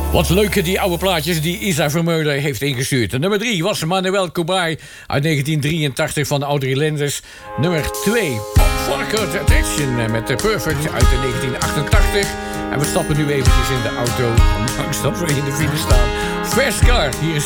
Wat leuke die oude plaatjes die Isa Vermeulen heeft ingestuurd. En nummer 3 was Manuel Cobaye uit 1983 van Audrey Lendes. Nummer 2, Parker Attention met Perfect uit 1988. En we stappen nu eventjes in de auto, ondanks dat we in de file staan. Fast Car, hier is